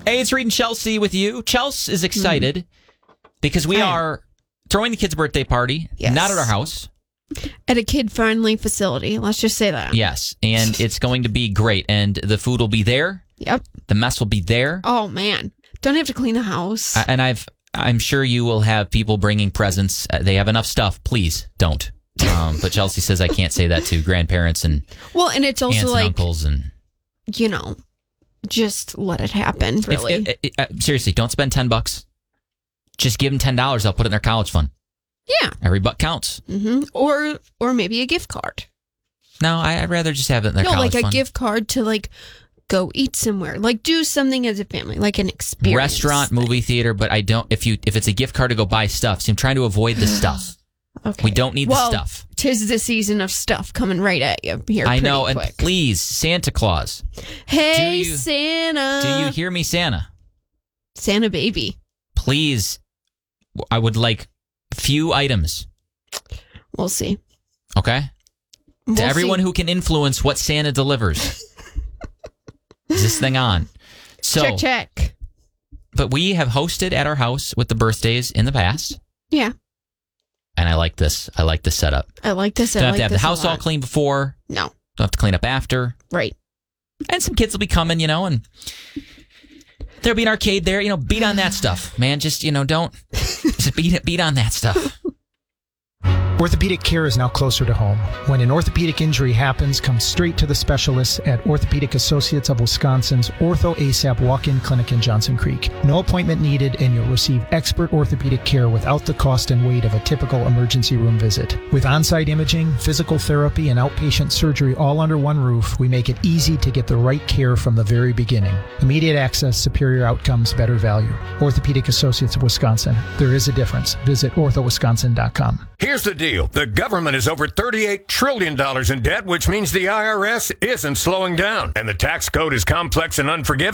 Hey, it's Reed and Chelsea with you. Chelsea is excited because we are throwing the kids' birthday party, not at our house. At a kid-friendly facility. Let's just say that. Yes, and it's going to be great. And the food will be there. Yep. The mess will be there. Oh, man. Don't have to clean the house. And I'm sure you will have people bringing presents. They have enough stuff. Please don't. But Chelsea says I can't say that to grandparents and and it's also aunts like and uncles and just let it happen. Really, seriously, don't spend $10. Just give them $10. They'll put it in their college fund. Yeah, every buck counts. Mm-hmm. Or maybe a gift card. No, I'd rather just have it in their college fund. No, like a gift card to go eat somewhere, do something as a family, like an experience, restaurant, movie theater. But I don't. If it's a gift card to go buy stuff, so I'm trying to avoid the stuff. Okay. We don't need the stuff. 'Tis the season of stuff coming right at you here. I know, quick. and please, Santa Claus. Hey, Santa. Do you hear me, Santa? Santa baby. Please, I would like few items. We'll see. Okay? To everyone who can influence what Santa delivers. Is this thing on? So, check. But we have hosted at our house with the birthdays in the past. Yeah. And I like this. I like this setup. I like this. Don't have to have the house all clean before. No. Don't have to clean up after. Right. And some kids will be coming, and there'll be an arcade there. Beat on that stuff, man. Just, don't. Just beat on that stuff. Orthopedic care is now closer to home. When an orthopedic injury happens, come straight to the specialists at Orthopedic Associates of Wisconsin's Ortho ASAP walk-in clinic in Johnson Creek. No appointment needed, and you'll receive expert orthopedic care without the cost and weight of a typical emergency room visit. With on-site imaging, physical therapy, and outpatient surgery all under one roof, we make it easy to get the right care from the very beginning. Immediate access, superior outcomes, better value. Orthopedic Associates of Wisconsin. There is a difference. Visit orthowisconsin.com. Here's the deal. The government is over $38 trillion in debt, which means the IRS isn't slowing down. And the tax code is complex and unforgiving.